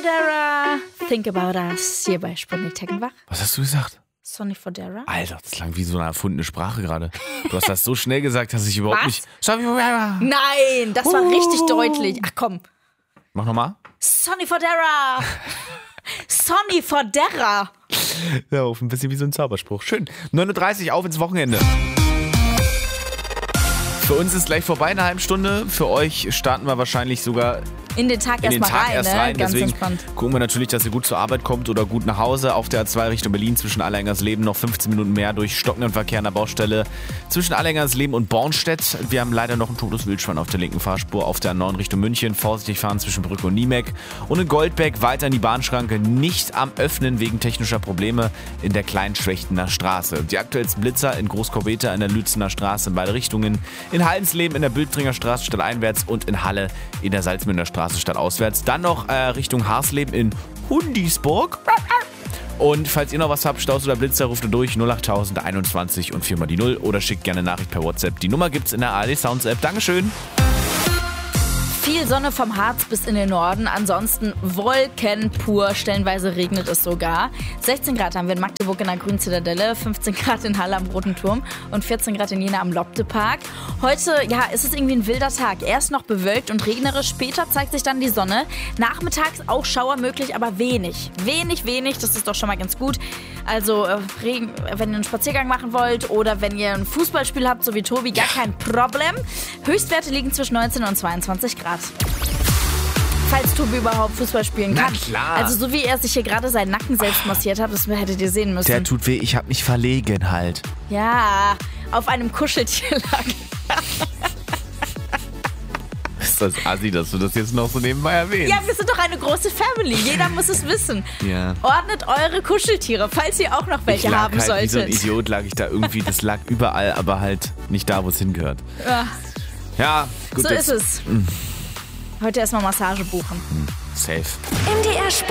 Fodera, Think About Us, hier bei Sputnik Tech und Wach. Was hast du gesagt? Sonny Fodera? Alter, das klang wie so eine erfundene Sprache gerade. Du hast das so schnell gesagt, dass ich überhaupt nicht... Nein, das war richtig deutlich. Ach komm. Mach nochmal. Sonny Fodera. Sonny Fodera. Ja, auf ein bisschen wie so ein Zauberspruch. Schön. 9:30 Uhr, auf ins Wochenende. Für uns ist gleich vorbei eine halbe Stunde. Für euch starten wir wahrscheinlich sogar in den Tag erst rein. Ganz Deswegen entspannt. Gucken wir natürlich, dass ihr gut zur Arbeit kommt oder gut nach Hause. Auf der A2 Richtung Berlin zwischen Alleingernsleben noch 15 Minuten mehr durch stockenden Verkehr an der Baustelle. Zwischen Alleingernsleben und Bornstedt. Wir haben leider noch ein totes Wildschwein auf der linken Fahrspur. Auf der A9 Richtung München. Vorsichtig fahren zwischen Brücke und Niemek. Und in Goldbeck weiter in die Bahnschranke. Nicht am Öffnen wegen technischer Probleme in der kleinen Schwächtener Straße. Die aktuellsten Blitzer in Großkorveta in der Lützener Straße in beide Richtungen. In Hallensleben in der Bültringer Straße stadteinwärts und in Halle in der Salzmünder Straße stadtauswärts. Dann noch Richtung Harsleben in Hundisburg. Und falls ihr noch was habt, Staus oder Blitzer, ruft ihr durch 08000 21 und 4 mal die 0 oder schickt gerne eine Nachricht per WhatsApp. Die Nummer gibt's in der ARD Sounds App. Dankeschön. Viel Sonne vom Harz bis in den Norden, ansonsten Wolken pur, stellenweise regnet es sogar. 16 Grad haben wir in Magdeburg in der Grünen Zitadelle, 15 Grad in Halle am Roten Turm und 14 Grad in Jena am Lobde-Park. Heute, ist es irgendwie ein wilder Tag. Erst noch bewölkt und regnerisch, später zeigt sich dann die Sonne. Nachmittags auch Schauer möglich, aber wenig. Wenig, das ist doch schon mal ganz gut. Also wenn ihr einen Spaziergang machen wollt oder wenn ihr ein Fußballspiel habt, so wie Tobi, gar kein Problem. Höchstwerte liegen zwischen 19 und 22 Grad. Falls Tobi überhaupt Fußball spielen kann. Na klar. Also so wie er sich hier gerade seinen Nacken selbst massiert hat, das hättet ihr sehen müssen. Der tut weh, ich hab mich verlegen halt. Ja, auf einem Kuscheltier lag. Ist das assi, dass du das jetzt noch so nebenbei erwähnst? Ja, wir sind doch eine große Family. Jeder muss es wissen. Ja. Ordnet eure Kuscheltiere, falls ihr auch noch welche haben halt solltet. Wie so ein Idiot lag ich da irgendwie. Das lag überall, aber halt nicht da, wo es hingehört. Ja, gut. So ist es. Heute erstmal Massage buchen. Safe. MDR Sport.